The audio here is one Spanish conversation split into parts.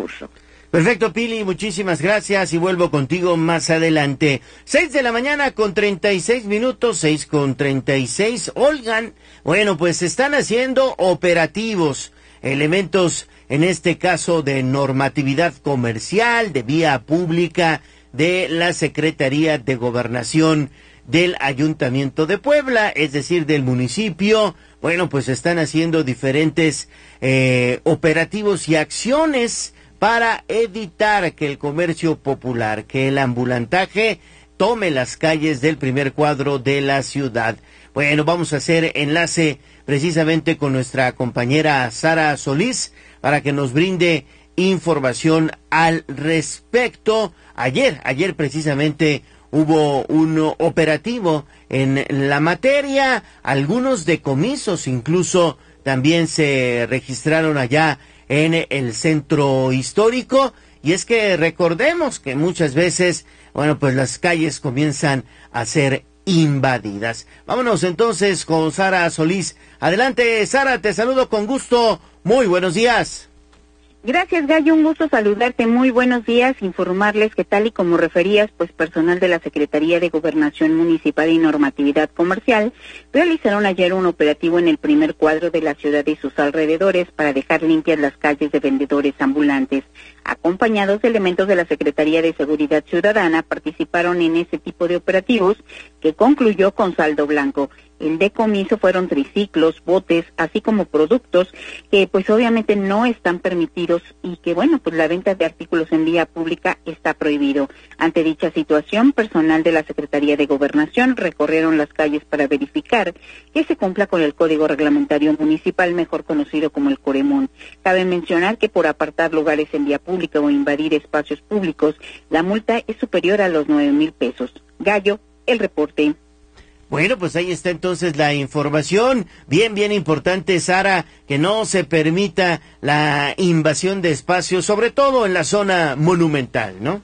curso. Perfecto, Pili, muchísimas gracias y vuelvo contigo más adelante. 6:36 a.m, 6:36. Olgan, bueno, pues están haciendo operativos, elementos, en este caso de normatividad comercial, de vía pública, de la Secretaría de Gobernación del Ayuntamiento de Puebla, es decir, del municipio. Bueno, pues están haciendo diferentes operativos y acciones para evitar que el comercio popular, que el ambulantaje tome las calles del primer cuadro de la ciudad. Bueno, vamos a hacer enlace precisamente con nuestra compañera Sara Solís para que nos brinde información al respecto. Ayer precisamente hubo un operativo en la materia, algunos decomisos incluso también se registraron allá en el centro histórico, y es que recordemos que muchas veces, bueno, pues las calles comienzan a ser invadidas. Vámonos entonces con Sara Solís. Adelante, Sara, te saludo con gusto. Muy buenos días. Gracias, Gallo, un gusto saludarte, muy buenos días, informarles que tal y como referías, pues personal de la Secretaría de Gobernación Municipal y Normatividad Comercial realizaron ayer un operativo en el primer cuadro de la ciudad y sus alrededores para dejar limpias las calles de vendedores ambulantes. Acompañados de elementos de la Secretaría de Seguridad Ciudadana, participaron en ese tipo de operativos que concluyó con saldo blanco. El decomiso fueron triciclos, botes, así como productos que pues obviamente no están permitidos y que bueno, pues la venta de artículos en vía pública está prohibido. Ante dicha situación, personal de la Secretaría de Gobernación recorrieron las calles para verificar que se cumpla con el Código Reglamentario Municipal, mejor conocido como el Coremón. Cabe mencionar que por apartar lugares en vía pública o invadir espacios públicos, la multa es superior a los 9,000 pesos. Gallo, el reporte. Bueno, pues ahí está entonces la información, bien importante, Sara, que no se permita la invasión de espacios, sobre todo en la zona monumental, ¿no?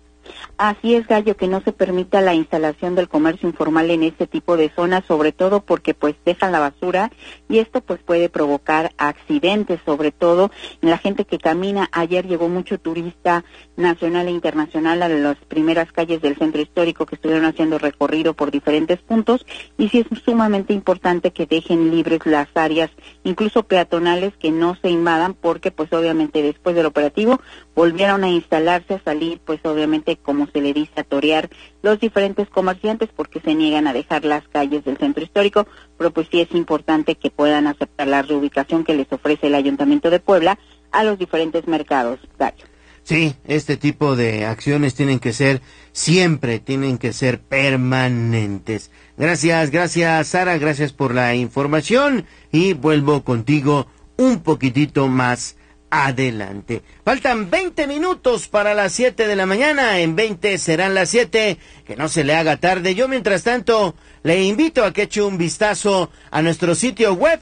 Así es, Gallo, que no se permita la instalación del comercio informal en este tipo de zonas, sobre todo porque pues dejan la basura y esto pues puede provocar accidentes, sobre todo en la gente que camina. Ayer llegó mucho turista nacional e internacional a las primeras calles del centro histórico que estuvieron haciendo recorrido por diferentes puntos y sí es sumamente importante que dejen libres las áreas, incluso peatonales, que no se invadan porque pues obviamente después del operativo volvieron a instalarse, a salir pues obviamente como se le dice a torear los diferentes comerciantes porque se niegan a dejar las calles del centro histórico, pero pues sí es importante que puedan aceptar la reubicación que les ofrece el Ayuntamiento de Puebla a los diferentes mercados, Gallo. Sí, este tipo de acciones tienen que ser permanentes. Gracias, Sara, gracias por la información y vuelvo contigo un poquitito más adelante. Faltan 20 minutos para las 7 de la mañana, en 20 serán las 7, que no se le haga tarde. Yo mientras tanto le invito a que eche un vistazo a nuestro sitio web,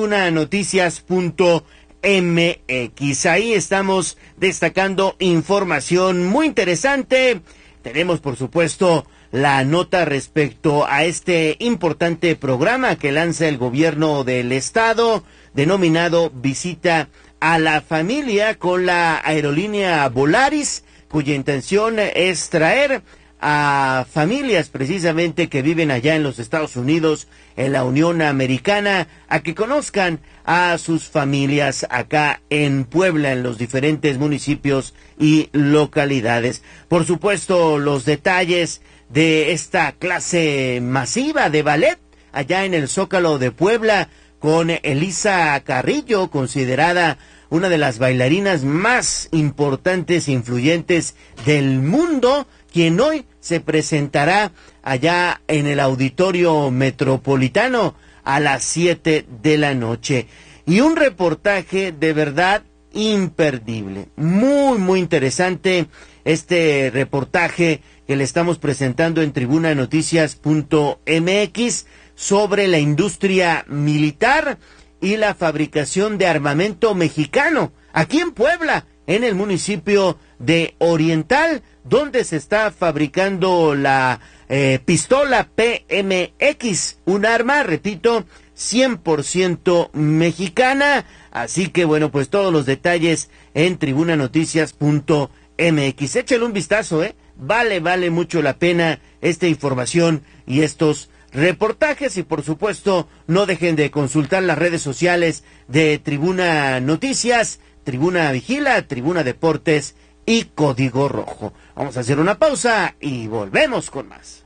tribunanoticias.mx. Ahí estamos destacando información muy interesante. Tenemos por supuesto la nota respecto a este importante programa que lanza el gobierno del estado, denominado Visita a la Familia, con la aerolínea Volaris, cuya intención es traer a familias precisamente que viven allá en los Estados Unidos, en la Unión Americana, a que conozcan a sus familias acá en Puebla, en los diferentes municipios y localidades. Por supuesto, los detalles de esta clase masiva de ballet allá en el Zócalo de Puebla, con Elisa Carrillo, considerada una de las bailarinas más importantes e influyentes del mundo, quien hoy se presentará allá en el Auditorio Metropolitano a las 7 de la noche. Y un reportaje de verdad imperdible, muy interesante este reportaje que le estamos presentando en tribunanoticias.mx sobre la industria militar y la fabricación de armamento mexicano, aquí en Puebla, en el municipio de Oriental, donde se está fabricando la pistola PMX, un arma, repito, 100% mexicana. Así que bueno, pues todos los detalles en tribunanoticias.mx. Échale un vistazo, vale mucho la pena esta información y estos reportajes, y por supuesto no dejen de consultar las redes sociales de Tribuna Noticias, Tribuna Vigila, Tribuna Deportes y Código Rojo. Vamos a hacer una pausa y volvemos con más.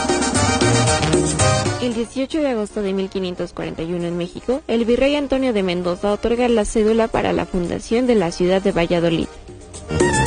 El 18 de agosto de 1541 en México, el virrey Antonio de Mendoza otorga la cédula para la fundación de la ciudad de Valladolid.